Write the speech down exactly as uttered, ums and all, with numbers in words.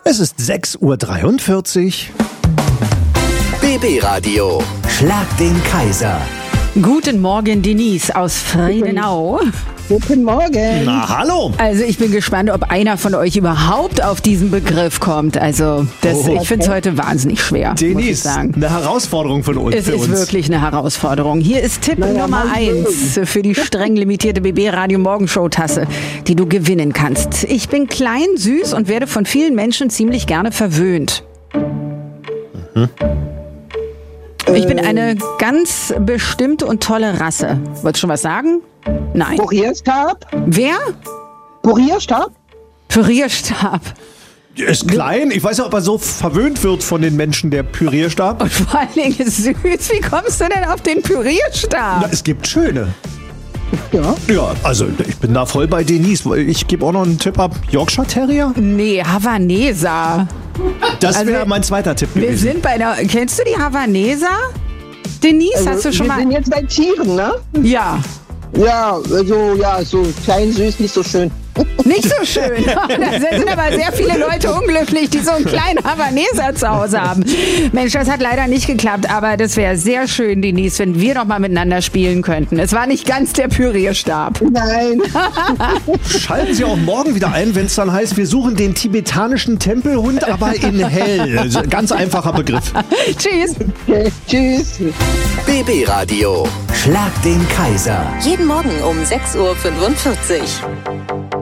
Es ist sechs Uhr dreiundvierzig. B B-Radio. Schlag den Kaiser. Guten Morgen, Denise aus Friedenau. Guten Morgen. Na, hallo. Also ich bin gespannt, ob einer von euch überhaupt auf diesen Begriff kommt. Also das, Oh. ich finde es heute wahnsinnig schwer, muss ich Denise, sagen. eine Herausforderung von uns. Es für ist uns. wirklich eine Herausforderung. Hier ist Tipp Na ja, Nummer mal eins für die streng limitierte B B-Radio Morgenshow-Tasse, die du gewinnen kannst. Ich bin klein, süß und werde von vielen Menschen ziemlich gerne verwöhnt. Mhm. Ich bin eine ganz bestimmte und tolle Rasse. Wolltest du schon was sagen? Nein. Purierstab? Wer? Purierstab? Pürierstab. Er ist klein. Ich weiß ja, ob er so verwöhnt wird von den Menschen, der Pürierstab. Und vor allen Dingen süß. Wie kommst du denn auf den Pürierstab? Na, es gibt schöne. Ja. Ja, also ich bin da voll bei Denise. Ich gebe auch noch einen Tipp ab. Yorkshire Terrier? Nee, Havaneser. Das Also, wäre mein zweiter Tipp Wir gewesen. sind bei der. Kennst du die Havaneser? Denise, hast du schon wir mal. sind jetzt bei Tieren, ne? Ja. Ja, also, ja, so klein, süß, nicht so schön. Nicht so schön. Da sind aber sehr viele Leute unglücklich, die so einen kleinen Havaneser zu Hause haben. Mensch, das hat leider nicht geklappt, aber das wäre sehr schön, Denise, wenn wir noch mal miteinander spielen könnten. Es war nicht ganz der Pürierstab. Nein. Schalten Sie auch morgen wieder ein, wenn es dann heißt, wir suchen den tibetanischen Tempelhund, aber in hell. Also, ganz einfacher Begriff. Tschüss. Okay, tschüss. B B-Radio. Schlag den Kaiser. Jeden Morgen um sechs Uhr fünfundvierzig.